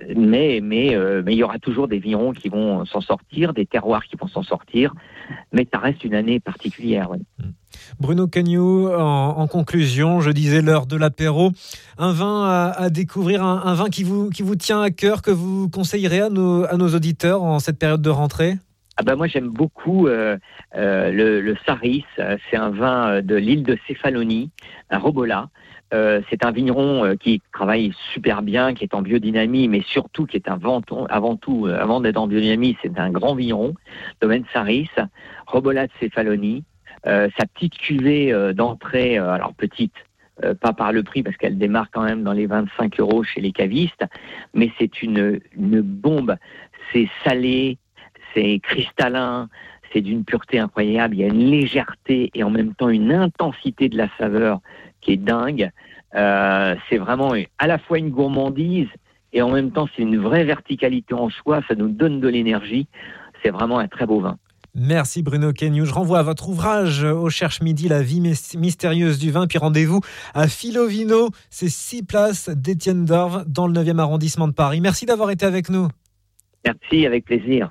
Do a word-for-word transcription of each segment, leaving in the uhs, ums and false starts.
mais mais euh, mais il y aura toujours des vignerons qui vont s'en sortir, des terroirs qui vont s'en sortir, mais ça reste une année particulière. Ouais. Bruno Cagnou, en, en conclusion, je disais l'heure de l'apéro, un vin à, à découvrir, un, un vin qui vous qui vous tient à cœur, que vous conseillerez à nos à nos auditeurs en cette période de rentrée. Ah ben moi j'aime beaucoup euh, euh, le, le Saris, c'est un vin de l'île de Céphalonie, un Robola. Euh, c'est un vigneron euh, qui travaille super bien, qui est en biodynamie, mais surtout qui est un venton, avant tout, euh, avant d'être en biodynamie, c'est un grand vigneron, domaine Saris, Robola de Céphalonie. Euh, sa petite cuvée euh, d'entrée, euh, alors petite, euh, pas par le prix parce qu'elle démarre quand même dans les vingt-cinq euros chez les cavistes, mais c'est une, une bombe, c'est salé, c'est cristallin, c'est d'une pureté incroyable, il y a une légèreté et en même temps une intensité de la saveur qui est dingue. Euh, c'est vraiment à la fois une gourmandise et en même temps c'est une vraie verticalité en soi, ça nous donne de l'énergie, c'est vraiment un très beau vin. Merci Bruno Cagnou. Je renvoie à votre ouvrage Au Cherche Midi, la vie mystérieuse du vin. Puis rendez-vous à Philovino, c'est six places d'Étienne d'Orve dans le neuvième arrondissement de Paris. Merci d'avoir été avec nous. Merci, avec plaisir.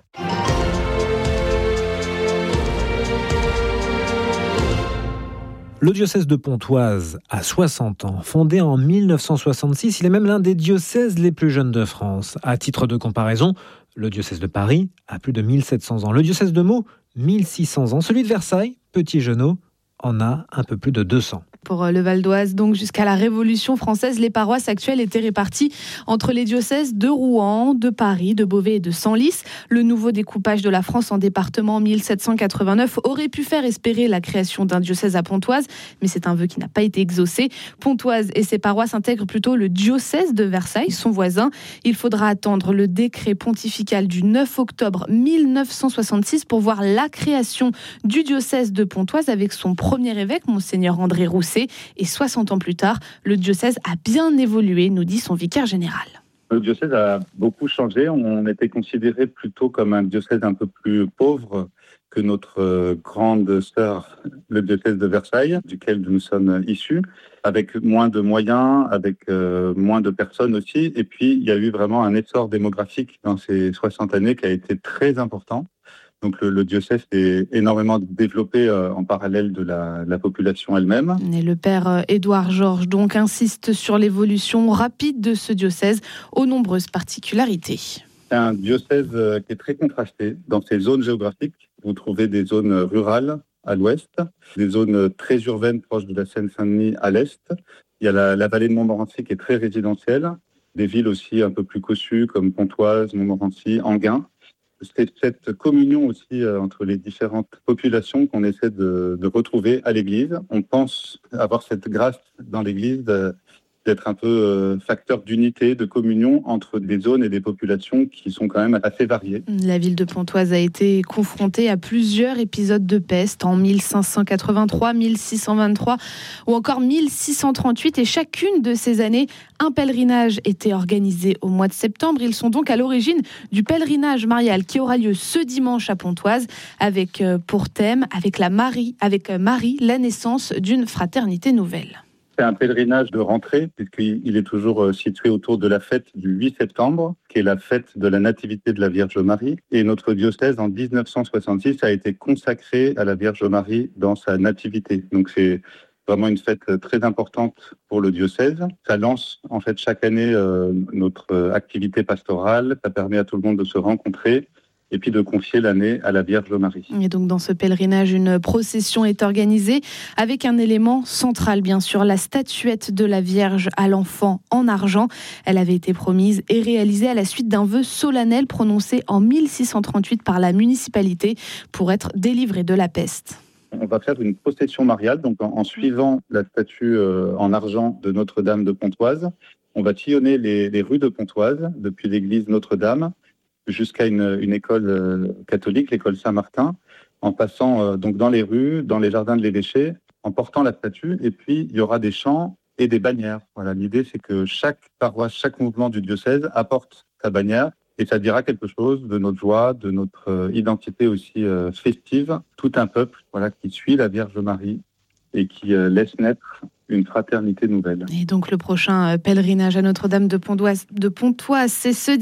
Le diocèse de Pontoise a soixante ans. Fondé en mille neuf cent soixante-six, il est même l'un des diocèses les plus jeunes de France. À titre de comparaison, le diocèse de Paris a plus de mille sept cents ans. Le diocèse de Meaux, mille six cents ans. Celui de Versailles, petit genou, en a un peu plus de deux cents. Pour le Val d'Oise, donc jusqu'à la Révolution française, les paroisses actuelles étaient réparties entre les diocèses de Rouen, de Paris, de Beauvais et de Senlis. Le nouveau découpage de la France en départements en mille sept cent quatre-vingt-neuf aurait pu faire espérer la création d'un diocèse à Pontoise, mais c'est un vœu qui n'a pas été exaucé. Pontoise et ses paroisses intègrent plutôt le diocèse de Versailles, son voisin. Il faudra attendre le décret pontifical du neuf octobre mille neuf cent soixante-six pour voir la création du diocèse de Pontoise avec son premier évêque, Monseigneur André Rousset. Et soixante ans plus tard, le diocèse a bien évolué, nous dit son vicaire général. Le diocèse a beaucoup changé. On était considéré plutôt comme un diocèse un peu plus pauvre que notre grande sœur, le diocèse de Versailles, duquel nous sommes issus, avec moins de moyens, avec euh, moins de personnes aussi. Et puis, il y a eu vraiment un essor démographique dans ces soixante années qui a été très important. Donc le, le diocèse est énormément développé euh, en parallèle de la, la population elle-même. Et le père euh, Édouard Georges donc insiste sur l'évolution rapide de ce diocèse aux nombreuses particularités. C'est un diocèse euh, qui est très contrasté dans ses zones géographiques. Vous trouvez des zones rurales à l'ouest, des zones très urbaines proches de la Seine-Saint-Denis à l'est. Il y a la, la vallée de Montmorency qui est très résidentielle, des villes aussi un peu plus cossues comme Pontoise, Montmorency, Enghien. C'est cette communion aussi euh, entre les différentes populations qu'on essaie de, de retrouver à l'Église. On pense avoir cette grâce dans l'Église de, d'être un peu euh, facteur d'unité, de communion entre des zones et des populations qui sont quand même assez variées. La ville de Pontoise a été confrontée à plusieurs épisodes de peste en mille cinq cent quatre-vingt-trois, mille six cent vingt-trois ou encore mille six cent trente-huit. Et chacune de ces années, un pèlerinage était organisé au mois de septembre. Ils sont donc à l'origine du pèlerinage marial qui aura lieu ce dimanche à Pontoise avec euh, pour thème, avec la Marie, avec euh, Marie, la naissance d'une fraternité nouvelle. C'est un pèlerinage de rentrée, puisqu'il est toujours situé autour de la fête du huit septembre, qui est la fête de la Nativité de la Vierge Marie. Et notre diocèse, en dix-neuf cent soixante-six, a été consacré à la Vierge Marie dans sa Nativité. Donc c'est vraiment une fête très importante pour le diocèse. Ça lance en fait chaque année euh, notre activité pastorale. Ça permet à tout le monde de se rencontrer et puis de confier l'année à la Vierge Marie. Et donc dans ce pèlerinage, une procession est organisée avec un élément central, bien sûr, la statuette de la Vierge à l'enfant en argent. Elle avait été promise et réalisée à la suite d'un vœu solennel prononcé en mille six cent trente-huit par la municipalité pour être délivrée de la peste. On va faire une procession mariale, donc en, en suivant la statue euh, en argent de Notre-Dame de Pontoise. On va sillonner les, les rues de Pontoise, depuis l'église Notre-Dame, jusqu'à une, une école euh, catholique, l'école Saint-Martin, en passant euh, donc dans les rues, dans les jardins de l'évêché, en portant la statue. Et puis, il y aura des chants et des bannières. Voilà, l'idée, c'est que chaque paroisse, chaque mouvement du diocèse apporte sa bannière. Et ça dira quelque chose de notre joie, de notre euh, identité aussi euh, festive. Tout un peuple voilà, qui suit la Vierge Marie et qui euh, laisse naître une fraternité nouvelle. Et donc le prochain pèlerinage à Notre-Dame de Pontoise, de Pontoise c'est ce